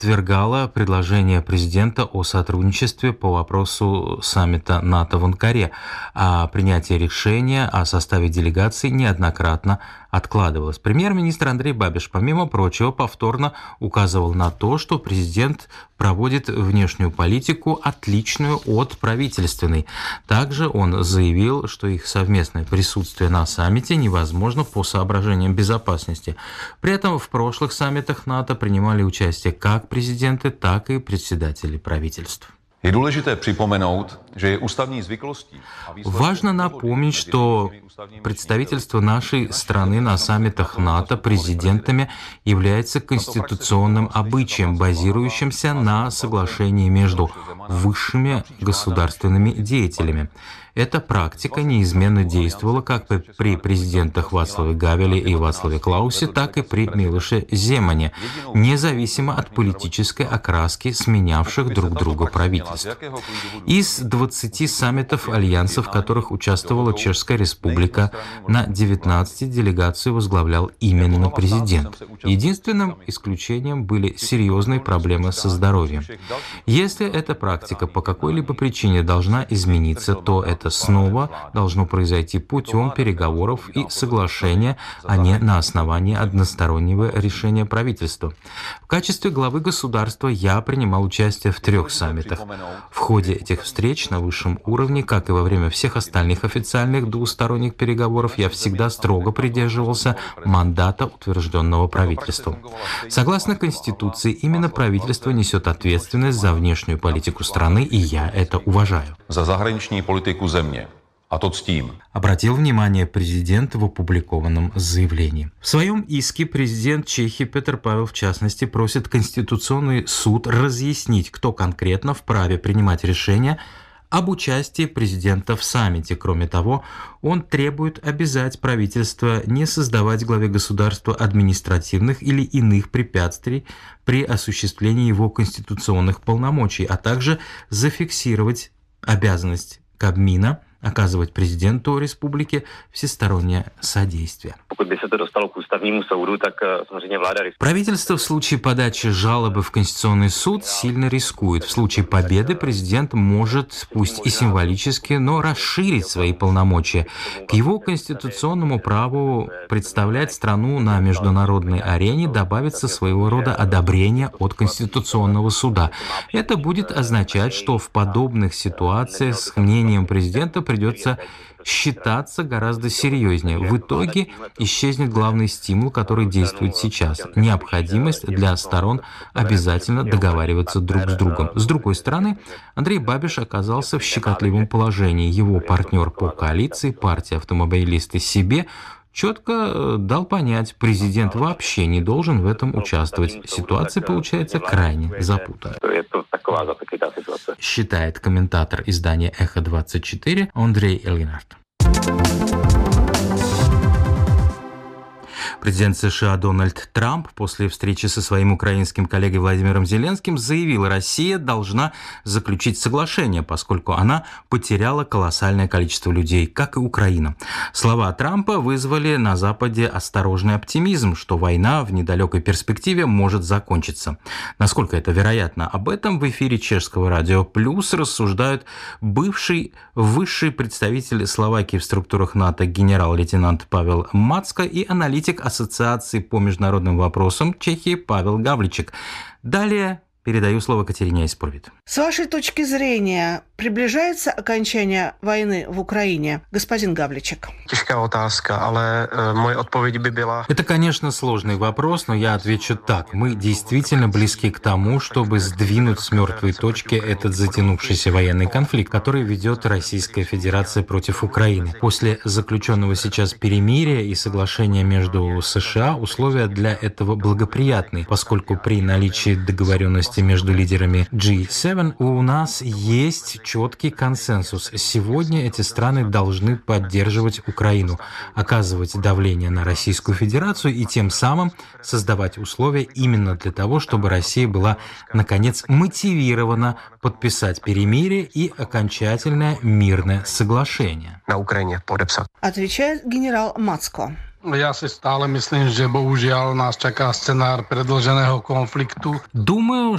отвергала предложение президента о сотрудничестве по вопросу саммита НАТО в Анкаре, а принятие решения о составе делегации неоднократно откладывалось. Премьер-министр Андрей Бабиш, помимо прочего, повторно указывал на то, что президент проводит внешнюю политику, отличную от правительственной. Также он заявил, что их совместное присутствие на саммите невозможно по соображениям безопасности. При этом в прошлых саммитах НАТО принимали участие как президенты, так и председатели правительств. Важно напомнить, что представительство нашей страны на саммитах НАТО президентами является конституционным обычаем, базирующимся на соглашении между высшими государственными деятелями. Эта практика неизменно действовала как при президентах Вацлаве Гавеле и Вацлаве Клаусе, так и при Милоше Земане, независимо от политической окраски сменявших друг друга правительств. Из 20 саммитов альянсов, в которых участвовала Чешская Республика, на 19 делегацию возглавлял именно президент. Единственным исключением были серьезные проблемы со здоровьем. Если эта практика по какой-либо причине должна измениться, то это снова должно произойти путем переговоров и соглашения, а не на основании одностороннего решения правительства. В качестве главы государства я принимал участие в 3 саммитах. В ходе этих встреч на высшем уровне, как и во время всех остальных официальных двусторонних переговоров, я всегда строго придерживался мандата, утвержденного правительством. Согласно Конституции, именно правительство несет ответственность за внешнюю политику страны, и я это уважаю. За заграничную политику земли. А тот стим. Обратил внимание президент в опубликованном заявлении. В своем иске президент Чехии Петр Павел, в частности, просит Конституционный суд разъяснить, кто конкретно вправе принимать решения об участии президента в саммите. Кроме того, он требует обязать правительство не создавать главе государства административных или иных препятствий при осуществлении его конституционных полномочий, а также зафиксировать обязанность Кабмина оказывать президенту республики всестороннее содействие. Правительство в случае подачи жалобы в Конституционный суд сильно рискует. В случае победы президент может, пусть и символически, но расширить свои полномочия. К его конституционному праву представлять страну на международной арене добавится своего рода одобрение от Конституционного суда. Это будет означать, что в подобных ситуациях с мнением президента придется считаться гораздо серьезнее. В итоге исчезнет главный стимул, который действует сейчас. Необходимость для сторон обязательно договариваться друг с другом. С другой стороны, Андрей Бабиш оказался в щекотливом положении. Его партнер по коалиции, партия «Автомобилисты себе», четко дал понять, президент вообще не должен в этом участвовать. Ситуация получается крайне запутанной. Считает комментатор издания «Эхо-24» Андрей Эльгинард. Президент США Дональд Трамп после встречи со своим украинским коллегой Владимиром Зеленским заявил, Россия должна заключить соглашение, поскольку она потеряла колоссальное количество людей, как и Украина. Слова Трампа вызвали на Западе осторожный оптимизм, что война в недалекой перспективе может закончиться. Насколько это вероятно? Об этом в эфире чешского радио «Плюс» рассуждают бывший высший представитель Словакии в структурах НАТО генерал-лейтенант Павел Мацко и аналитик Ассоциации по международным вопросам Чехии Павел Гавличек. Далее передаю слово Катерине Исповед. С вашей точки зрения, приближается окончание войны в Украине, господин Гавличек? Тяжкая otázka, ale моя odpověď by была... Это, конечно, сложный вопрос, но я отвечу так. Мы действительно близки к тому, чтобы сдвинуть с мертвой точки этот затянувшийся военный конфликт, который ведет Российская Федерация против Украины. После заключенного сейчас перемирия и соглашения между США условия для этого благоприятны, поскольку при наличии договоренности между лидерами G7 у нас есть четкий консенсус. Сегодня эти страны должны поддерживать Украину, оказывать давление на Российскую Федерацию и тем самым создавать условия именно для того, чтобы Россия была, наконец, мотивирована подписать перемирие и окончательное мирное соглашение. На Украине подписать. Отвечает генерал Мацко. Ja si stále myslím, že bohužiaľ nás čaká scenár predĺženého konfliktu. Думаю,